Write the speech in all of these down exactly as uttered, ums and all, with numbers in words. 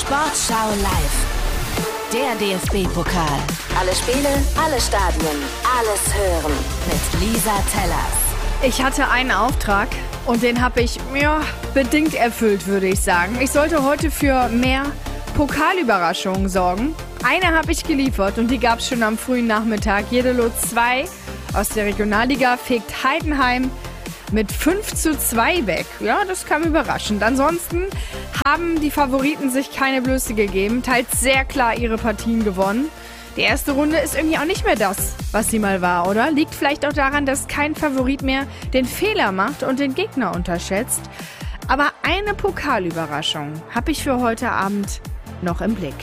Sportschau live. Der D F B-Pokal. Alle Spiele, alle Stadien, alles hören mit Lisa Tellers. Ich hatte einen Auftrag und den habe ich ja, bedingt erfüllt, würde ich sagen. Ich sollte heute für mehr Pokalüberraschungen sorgen. Eine habe ich geliefert und die gab es schon am frühen Nachmittag. Jeddelo zwei aus der Regionalliga fegt Heidenheim mit fünf zu zwei weg. Ja, das kam überraschend. Ansonsten haben die Favoriten sich keine Blöße gegeben, teils sehr klar ihre Partien gewonnen. Die erste Runde ist irgendwie auch nicht mehr das, was sie mal war, oder? Liegt vielleicht auch daran, dass kein Favorit mehr den Fehler macht und den Gegner unterschätzt. Aber eine Pokalüberraschung habe ich für heute Abend noch im Blick.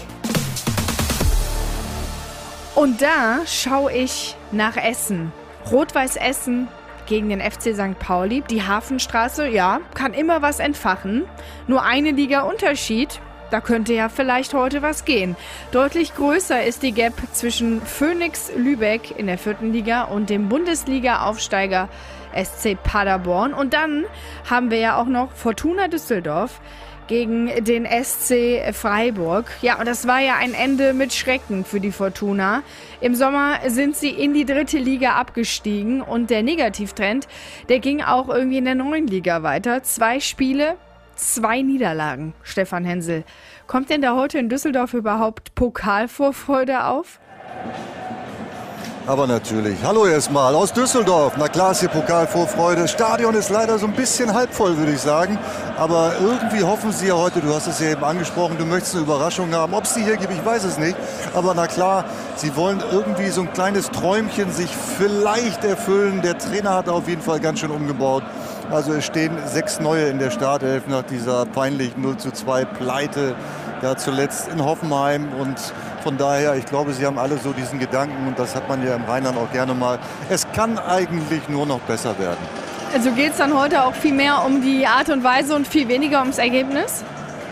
Und da schaue ich nach Essen. Rot-Weiß Essen gegen den F C Sankt Pauli. Die Hafenstraße, ja, kann immer was entfachen. Nur eine Liga Unterschied. Da könnte ja vielleicht heute was gehen. Deutlich größer ist die Gap zwischen Phoenix Lübeck in der vierten Liga und dem Bundesliga-Aufsteiger S C Paderborn. Und dann haben wir ja auch noch Fortuna Düsseldorf gegen den S C Freiburg. Ja, und das war ja ein Ende mit Schrecken für die Fortuna. Im Sommer sind sie in die dritte Liga abgestiegen und der Negativtrend, der ging auch irgendwie in der neuen Liga weiter. Zwei Spiele, zwei Niederlagen, Stefan Hensel. Kommt denn da heute in Düsseldorf überhaupt Pokalvorfreude auf? Aber natürlich. Hallo erstmal aus Düsseldorf. Na klar ist hier Pokalvorfreude. Das Stadion ist leider so ein bisschen halb voll, würde ich sagen. Aber irgendwie hoffen sie ja heute, du hast es ja eben angesprochen, du möchtest eine Überraschung haben. Ob es die hier gibt, ich weiß es nicht. Aber na klar, sie wollen irgendwie so ein kleines Träumchen sich vielleicht erfüllen. Der Trainer hat auf jeden Fall ganz schön umgebaut. Also es stehen sechs Neue in der Startelf nach dieser peinlichen null zu zwei Pleite. Ja, zuletzt in Hoffenheim und von daher, ich glaube, sie haben alle so diesen Gedanken und das hat man ja im Rheinland auch gerne mal. Es kann eigentlich nur noch besser werden. Also geht es dann heute auch viel mehr um die Art und Weise und viel weniger ums Ergebnis?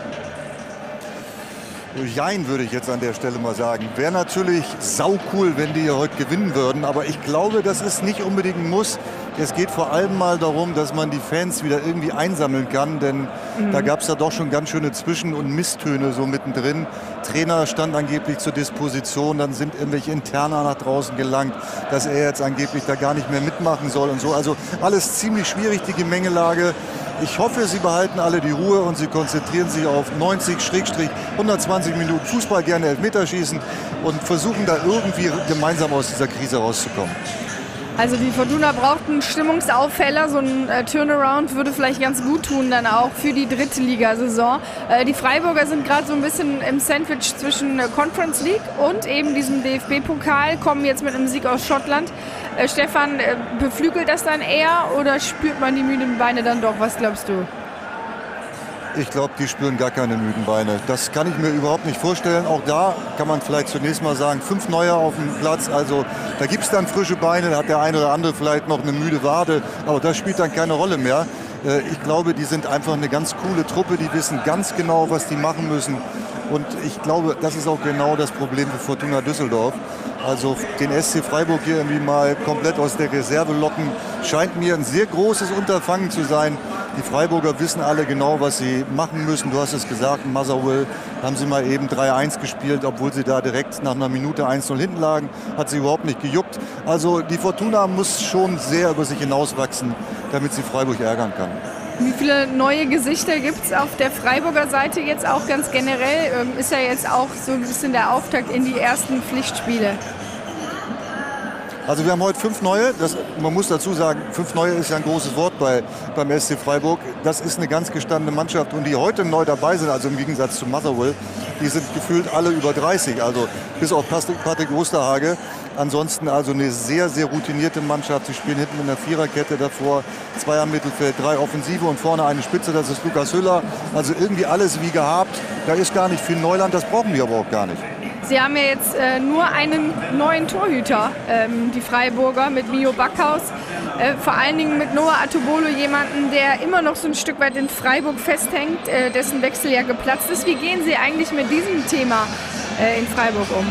Jein, würde ich jetzt an der Stelle mal sagen. Wäre natürlich saucool, wenn die heute gewinnen würden, aber ich glaube, das ist nicht unbedingt ein Muss. Es geht vor allem mal darum, dass man die Fans wieder irgendwie einsammeln kann, denn mhm. da gab es ja doch schon ganz schöne Zwischen- und Misstöne so mittendrin. Trainer stand angeblich zur Disposition, dann sind irgendwelche Interna nach draußen gelangt, dass er jetzt angeblich da gar nicht mehr mitmachen soll und so. Also alles ziemlich schwierig, die Gemengelage. Ich hoffe, sie behalten alle die Ruhe und sie konzentrieren sich auf neunzig, hundertzwanzig Minuten Fußball, gerne Elfmeterschießen und versuchen da irgendwie gemeinsam aus dieser Krise rauszukommen. Also die Fortuna braucht einen Stimmungsauffäller, so ein äh, Turnaround würde vielleicht ganz gut tun dann auch für die Drittligasaison. Äh, die Freiburger sind gerade so ein bisschen im Sandwich zwischen äh, Conference League und eben diesem D F B-Pokal, kommen jetzt mit einem Sieg aus Schottland. Äh, Stefan, äh, beflügelt das dann eher oder spürt man die müden Beine dann doch? Was glaubst du? Ich glaube, die spüren gar keine müden Beine. Das kann ich mir überhaupt nicht vorstellen. Auch da kann man vielleicht zunächst mal sagen, fünf Neue auf dem Platz. Also da gibt es dann frische Beine, da hat der eine oder andere vielleicht noch eine müde Wade. Aber das spielt dann keine Rolle mehr. Ich glaube, die sind einfach eine ganz coole Truppe. Die wissen ganz genau, was die machen müssen. Und ich glaube, das ist auch genau das Problem für Fortuna Düsseldorf. Also den S C Freiburg hier irgendwie mal komplett aus der Reserve locken, scheint mir ein sehr großes Unterfangen zu sein. Die Freiburger wissen alle genau, was sie machen müssen. Du hast es gesagt, Motherwell haben sie mal eben drei eins gespielt, obwohl sie da direkt nach einer Minute eins null hinten lagen. Hat sie überhaupt nicht gejuckt. Also die Fortuna muss schon sehr über sich hinauswachsen, damit sie Freiburg ärgern kann. Wie viele neue Gesichter gibt es auf der Freiburger Seite jetzt auch ganz generell? Ist ja jetzt auch so ein bisschen der Auftakt in die ersten Pflichtspiele. Also wir haben heute fünf Neue. Das, man muss dazu sagen, fünf Neue ist ja ein großes Wort bei, beim S C Freiburg. Das ist eine ganz gestandene Mannschaft. Und die heute neu dabei sind, also im Gegensatz zu Motherwell, die sind gefühlt alle über dreißig. Also bis auf Patrick Osterhage. Ansonsten also eine sehr, sehr routinierte Mannschaft. Sie spielen hinten in der Viererkette, davor zwei am Mittelfeld, drei Offensive und vorne eine Spitze, das ist Lukas Hüller. Also irgendwie alles wie gehabt. Da ist gar nicht viel Neuland, das brauchen die aber auch gar nicht. Sie haben ja jetzt äh, nur einen neuen Torhüter, ähm, die Freiburger, mit Mio Backhaus. Äh, vor allen Dingen mit Noah Atubolo, jemanden, der immer noch so ein Stück weit in Freiburg festhängt, äh, dessen Wechsel ja geplatzt ist. Wie gehen Sie eigentlich mit diesem Thema äh, in Freiburg um?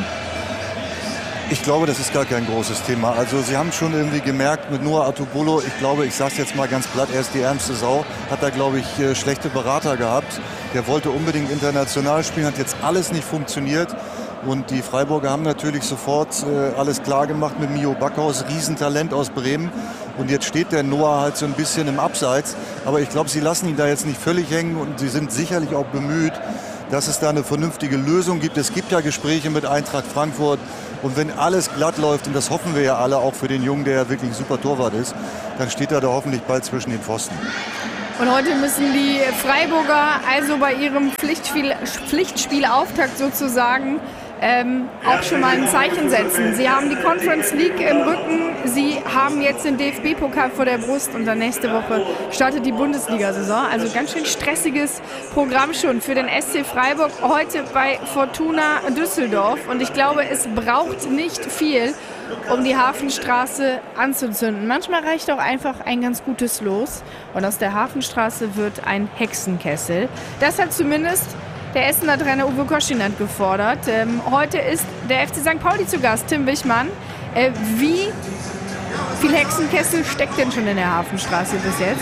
Ich glaube, das ist gar kein großes Thema. Also Sie haben schon irgendwie gemerkt mit Noah Atubolo, ich glaube, ich sage es jetzt mal ganz platt, er ist die ärmste Sau, hat da, glaube ich, schlechte Berater gehabt. Der wollte unbedingt international spielen, hat jetzt alles nicht funktioniert. Und die Freiburger haben natürlich sofort äh, alles klar gemacht mit Mio Backhaus, Riesentalent aus Bremen. Und jetzt steht der Noah halt so ein bisschen im Abseits. Aber ich glaube, sie lassen ihn da jetzt nicht völlig hängen und sie sind sicherlich auch bemüht, dass es da eine vernünftige Lösung gibt. Es gibt ja Gespräche mit Eintracht Frankfurt. Und wenn alles glatt läuft, und das hoffen wir ja alle, auch für den Jungen, der ja wirklich ein super Torwart ist, dann steht er da hoffentlich bald zwischen den Pfosten. Und heute müssen die Freiburger also bei ihrem Pflichtspiel, Pflichtspielauftakt sozusagen ähm, auch schon mal ein Zeichen setzen. Sie haben die Conference League im Rücken, sie haben jetzt den D F B-Pokal vor der Brust und dann nächste Woche startet die Bundesliga-Saison. Also ganz schön stressiges Programm schon für den S C Freiburg heute bei Fortuna Düsseldorf. Und ich glaube, es braucht nicht viel, um die Hafenstraße anzuzünden. Manchmal reicht auch einfach ein ganz gutes Los. Und aus der Hafenstraße wird ein Hexenkessel. Das hat zumindest der Essener Trainer Uwe Koschinat gefordert. Ähm, heute ist der F C Sankt Pauli zu Gast, Tim Wichmann. Äh, wie viel Hexenkessel steckt denn schon in der Hafenstraße bis jetzt?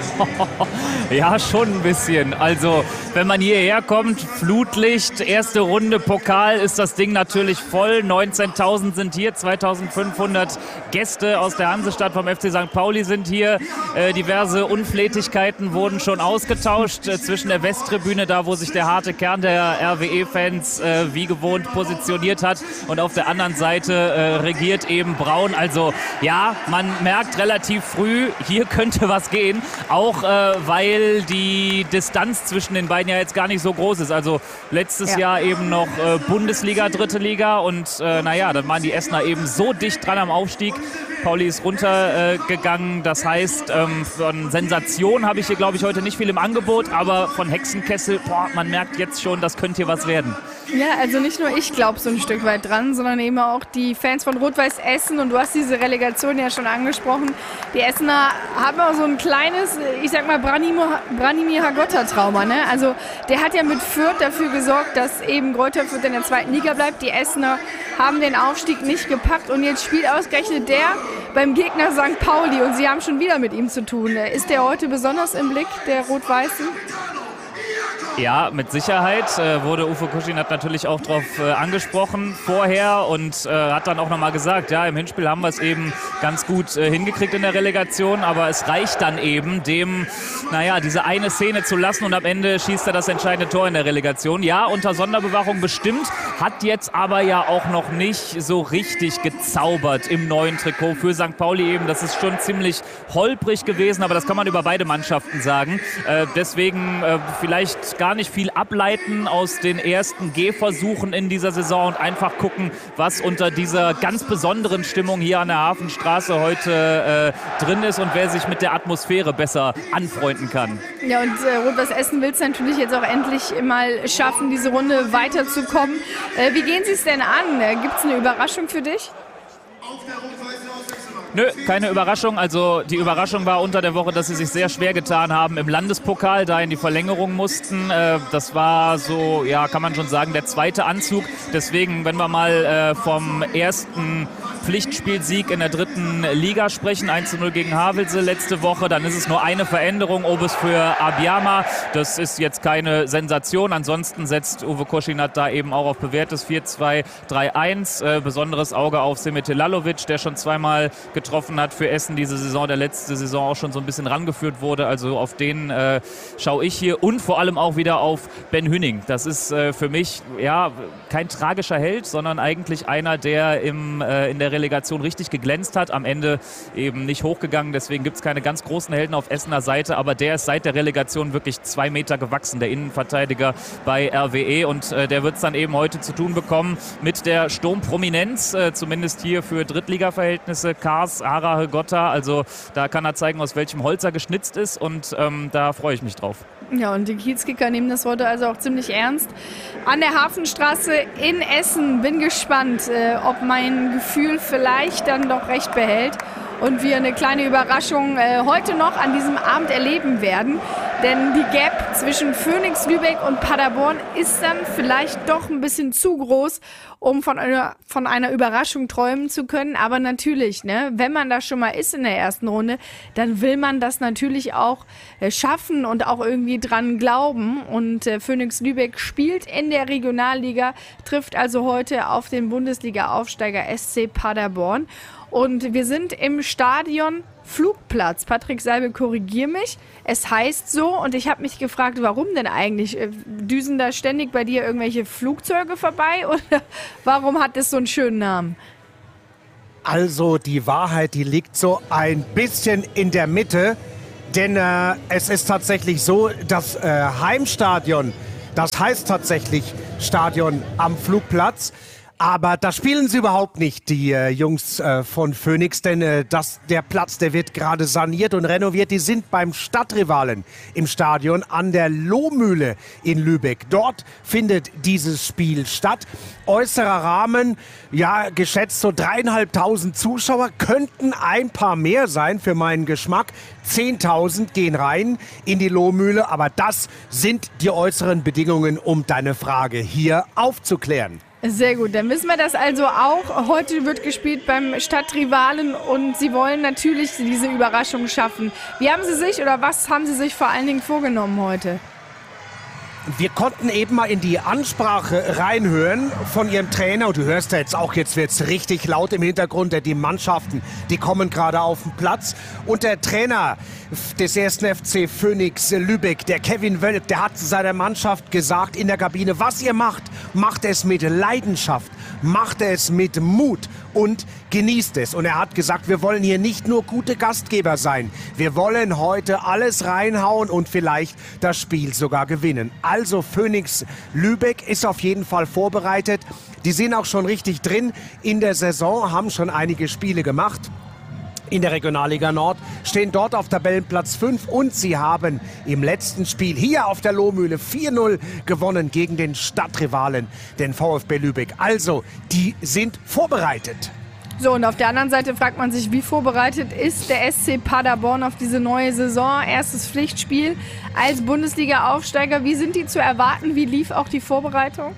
Ja, schon ein bisschen. Also, wenn man hierher kommt, Flutlicht, erste Runde Pokal, ist das Ding natürlich voll. neunzehntausend sind hier, zweitausendfünfhundert Gäste aus der Hansestadt vom F C Sankt Pauli sind hier. Äh, diverse Unflätigkeiten wurden schon ausgetauscht äh, zwischen der Westtribüne, da wo sich der harte Kern der R W E-Fans äh, wie gewohnt positioniert hat. Und auf der anderen Seite äh, regiert eben Braun. Also, ja, man merkt relativ früh, hier könnte was gehen. Auch äh, weil die Distanz zwischen den beiden ja jetzt gar nicht so groß ist. Also letztes ja. Jahr eben noch äh, Bundesliga, dritte Liga und äh, naja, dann waren die Essener eben so dicht dran am Aufstieg. Pauli ist runtergegangen. Äh, das heißt, ähm, von Sensation habe ich hier, glaube ich, heute nicht viel im Angebot, aber von Hexenkessel, boah, man merkt jetzt schon, das könnte hier was werden. Ja, also nicht nur ich glaube so ein Stück weit dran, sondern eben auch die Fans von Rot-Weiß Essen. Und du hast diese Relegation ja schon angesprochen. Die Essener haben auch so ein kleines, ich sag mal, Branimir, Branimir Hagotta-Trauma. Ne? Also der hat ja mit Fürth dafür gesorgt, dass eben Greuther Fürth in der zweiten Liga bleibt. Die Essener haben den Aufstieg nicht gepackt und jetzt spielt ausgerechnet der beim Gegner Sankt Pauli und sie haben schon wieder mit ihm zu tun. Ist der heute besonders im Blick, der Rot-Weißen? Ja, mit Sicherheit äh, wurde Uwe Koschinat natürlich auch darauf äh, angesprochen vorher und äh, hat dann auch nochmal gesagt, ja, im Hinspiel haben wir es eben ganz gut äh, hingekriegt in der Relegation, aber es reicht dann eben, dem, naja, diese eine Szene zu lassen und am Ende schießt er das entscheidende Tor in der Relegation. Ja, unter Sonderbewachung bestimmt, hat jetzt aber ja auch noch nicht so richtig gezaubert im neuen Trikot für Sankt Pauli eben. Das ist schon ziemlich holprig gewesen, aber das kann man über beide Mannschaften sagen. Äh, deswegen äh, vielleicht gar nicht viel ableiten aus den ersten Gehversuchen in dieser Saison und einfach gucken, was unter dieser ganz besonderen Stimmung hier an der Hafenstraße heute äh, drin ist und wer sich mit der Atmosphäre besser anfreunden kann. Ja, und äh, Rot-Weiß Essen will es natürlich jetzt auch endlich mal schaffen, diese Runde weiterzukommen. Äh, wie gehen Sie es denn an? Äh, Gibt es eine Überraschung für dich? Nö, keine Überraschung. Also die Überraschung war unter der Woche, dass sie sich sehr schwer getan haben im Landespokal, da in die Verlängerung mussten. Äh, das war so, ja, kann man schon sagen, der zweite Anzug. Deswegen, wenn wir mal äh, vom ersten Pflichtspielsieg in der dritten Liga sprechen, eins zu null gegen Havelse letzte Woche, dann ist es nur eine Veränderung, Obes für Abiyama. Das ist jetzt keine Sensation. Ansonsten setzt Uwe Koschinat da eben auch auf bewährtes vier zwei drei eins. Äh, besonderes Auge auf Semete Lalovic, der schon zweimal getroffen hat für Essen diese Saison, der letzte Saison auch schon so ein bisschen rangeführt wurde. Also auf den äh, schaue ich hier und vor allem auch wieder auf Ben Hünning. Das ist äh, für mich ja kein tragischer Held, sondern eigentlich einer, der im, äh, in der Relegation richtig geglänzt hat. Am Ende eben nicht hochgegangen, deswegen gibt es keine ganz großen Helden auf Essener Seite, aber der ist seit der Relegation wirklich zwei Meter gewachsen, der Innenverteidiger bei R W E und äh, der wird es dann eben heute zu tun bekommen mit der Sturmprominenz, äh, zumindest hier für Drittliga-Verhältnisse, Kars, Ara, Hagotta, also da kann er zeigen, aus welchem Holz er geschnitzt ist und ähm, da freue ich mich drauf. Ja, und die Kiezkicker nehmen das heute also auch ziemlich ernst. An der Hafenstraße in Essen. Bin gespannt, äh, ob mein Gefühl vielleicht dann doch recht behält und wir eine kleine Überraschung äh, heute noch an diesem Abend erleben werden. Denn die Gap zwischen Phönix Lübeck und Paderborn ist dann vielleicht doch ein bisschen zu groß, um von einer, von einer Überraschung träumen zu können. Aber natürlich, ne, wenn man da schon mal ist in der ersten Runde, dann will man das natürlich auch äh, schaffen und auch irgendwie dran glauben. Und äh, Phönix Lübeck spielt in der Regionalliga, trifft also heute auf den Bundesliga-Aufsteiger S C Paderborn. Und wir sind im Stadion Flugplatz. Patrick Seibel, korrigier mich. Es heißt so und ich habe mich gefragt, warum denn eigentlich? Düsen da ständig bei dir irgendwelche Flugzeuge vorbei oder warum hat es so einen schönen Namen? Also die Wahrheit, die liegt so ein bisschen in der Mitte, denn äh, es ist tatsächlich so, das äh, Heimstadion, das heißt tatsächlich Stadion am Flugplatz. Aber da spielen sie überhaupt nicht, die äh, Jungs äh, von Phönix, denn äh, das, der Platz, der wird gerade saniert und renoviert. Die sind beim Stadtrivalen im Stadion an der Lohmühle in Lübeck. Dort findet dieses Spiel statt. Äußerer Rahmen, ja, geschätzt so dreieinhalbtausend Zuschauer, könnten ein paar mehr sein für meinen Geschmack. zehntausend gehen rein in die Lohmühle, aber das sind die äußeren Bedingungen, um deine Frage hier aufzuklären. Sehr gut, dann wissen wir das also auch. Heute wird gespielt beim Stadtrivalen und Sie wollen natürlich diese Überraschung schaffen. Wie haben Sie sich oder was haben Sie sich vor allen Dingen vorgenommen heute? Wir konnten eben mal in die Ansprache reinhören von Ihrem Trainer. Und du hörst ja jetzt auch, jetzt wird es richtig laut im Hintergrund. Die Mannschaften, die kommen gerade auf den Platz. Und der Trainer des ersten F C Phönix Lübeck, der Kevin Wölk, der hat seiner Mannschaft gesagt in der Kabine, was ihr macht, macht es mit Leidenschaft, macht es mit Mut und genießt es. Und er hat gesagt, wir wollen hier nicht nur gute Gastgeber sein. Wir wollen heute alles reinhauen und vielleicht das Spiel sogar gewinnen. Also Phönix Lübeck ist auf jeden Fall vorbereitet. Die sind auch schon richtig drin in der Saison, haben schon einige Spiele gemacht. In der Regionalliga Nord, stehen dort auf Tabellenplatz fünf und sie haben im letzten Spiel hier auf der Lohmühle vier null gewonnen gegen den Stadtrivalen, den VfB Lübeck. Also, die sind vorbereitet. So, und auf der anderen Seite fragt man sich, wie vorbereitet ist der S C Paderborn auf diese neue Saison? Erstes Pflichtspiel als Bundesliga-Aufsteiger. Wie sind die zu erwarten? Wie lief auch die Vorbereitung?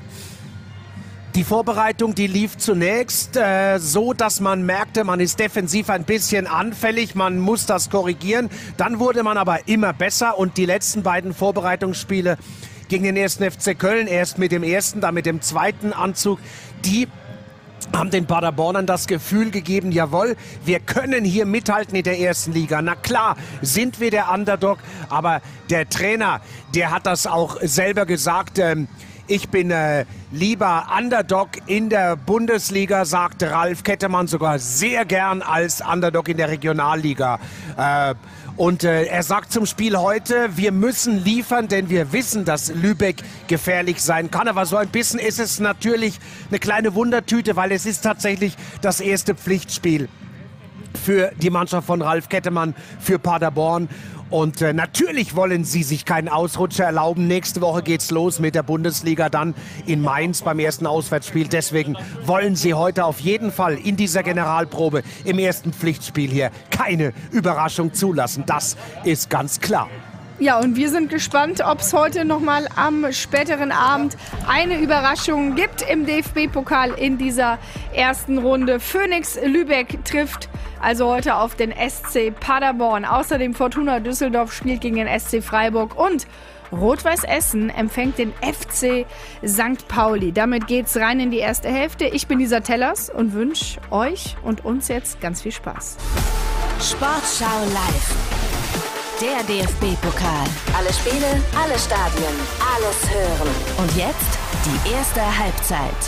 Die Vorbereitung, die lief zunächst äh, so, dass man merkte, man ist defensiv ein bisschen anfällig, man muss das korrigieren. Dann wurde man aber immer besser und die letzten beiden Vorbereitungsspiele gegen den ersten F C Köln, erst mit dem ersten, dann mit dem zweiten Anzug, die haben den Paderbornern das Gefühl gegeben, jawohl, wir können hier mithalten in der ersten Liga. Na klar, sind wir der Underdog, aber der Trainer, der hat das auch selber gesagt, ähm, ich bin äh, lieber Underdog in der Bundesliga, sagte Ralf Kettemann sogar sehr gern als Underdog in der Regionalliga. Äh, und äh, er sagt zum Spiel heute, wir müssen liefern, denn wir wissen, dass Lübeck gefährlich sein kann. Aber so ein bisschen ist es natürlich eine kleine Wundertüte, weil es ist tatsächlich das erste Pflichtspiel für die Mannschaft von Ralf Kettemann, für Paderborn. Und äh, natürlich wollen sie sich keinen Ausrutscher erlauben. Nächste Woche geht's los mit der Bundesliga dann in Mainz beim ersten Auswärtsspiel. Deswegen wollen sie heute auf jeden Fall in dieser Generalprobe im ersten Pflichtspiel hier keine Überraschung zulassen. Das ist ganz klar. Ja, und wir sind gespannt, ob es heute nochmal am späteren Abend eine Überraschung gibt im D F B-Pokal in dieser ersten Runde. Phönix Lübeck trifft also heute auf den S C Paderborn. Außerdem Fortuna Düsseldorf spielt gegen den S C Freiburg und Rot-Weiß Essen empfängt den F C Sankt Pauli. Damit geht's rein in die erste Hälfte. Ich bin Lisa Tellers und wünsche euch und uns jetzt ganz viel Spaß. Sportschau live. Der D F B-Pokal. Alle Spiele, alle Stadien, alles hören. Und jetzt die erste Halbzeit.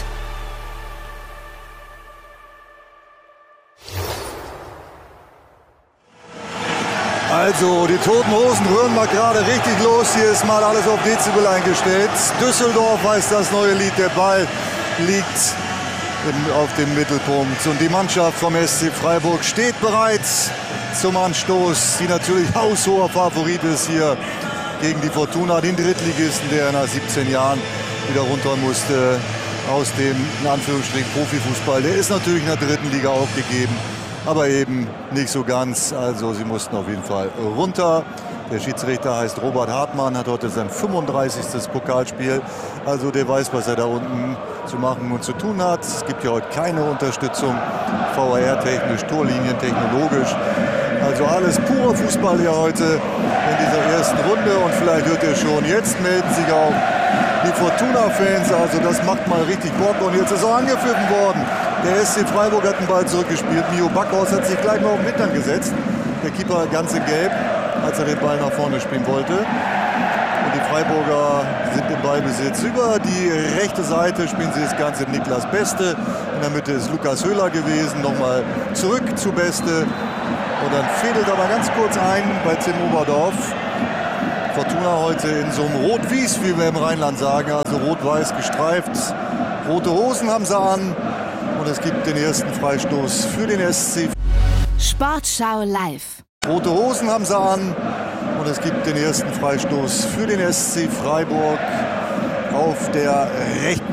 Also, die Toten Hosen rühren mal gerade richtig los. Hier ist mal alles auf Dezibel eingestellt. Düsseldorf heißt das neue Lied. Der Ball liegt in, auf dem Mittelpunkt. Und die Mannschaft vom S C Freiburg steht bereit zum Anstoß, die natürlich haushoher Favorit ist hier gegen die Fortuna, den Drittligisten, der nach siebzehn Jahren wieder runter musste aus dem, in Anführungsstrichen, Profifußball. Der ist natürlich in der dritten Liga aufgegeben. aber eben nicht so ganz. Also sie mussten auf jeden Fall runter. Der Schiedsrichter heißt Robert Hartmann, hat heute sein fünfunddreißigstes Pokalspiel. Also der weiß, was er da unten zu machen und zu tun hat. Es gibt ja heute keine Unterstützung, V A R-technisch, Torlinientechnologisch. Also alles purer Fußball hier heute in dieser ersten Runde. Und vielleicht hört ihr schon, jetzt melden sich auch die Fortuna-Fans. Also das macht mal richtig Bock. Und jetzt ist auch angepfiffen worden. Der S C Freiburg hat den Ball zurückgespielt. Mio Backhaus hat sich gleich mal auf den Hintern gesetzt. Der Keeper ganz in Gelb, als er den Ball nach vorne spielen wollte. Und die Freiburger sind im Ballbesitz. Über die rechte Seite spielen sie das Ganze Niklas Beste. In der Mitte ist Lukas Höhler gewesen. Nochmal zurück zu Beste. Und dann fädelt aber ganz kurz ein bei Tim Oberdorf. Fortuna heute in so einem Rot-Wies, wie wir im Rheinland sagen. Also rot-weiß gestreift. Rote Hosen haben sie an. Und es gibt den ersten Freistoß für den S C. Sportschau live. Rote Hosen haben sie an. Und es gibt den ersten Freistoß für den S C Freiburg auf der rechten